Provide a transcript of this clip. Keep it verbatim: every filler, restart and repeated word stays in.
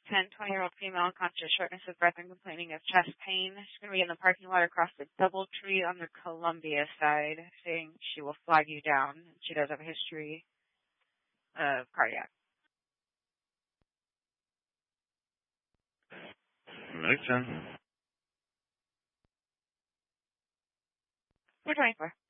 ten, twenty-year-old female, conscious shortness of breath and complaining of chest pain. She's going to be in the parking lot across the Doubletree on the Columbia side, saying she will flag you down. She does have a history of cardiac. Makes sense. four twenty-four.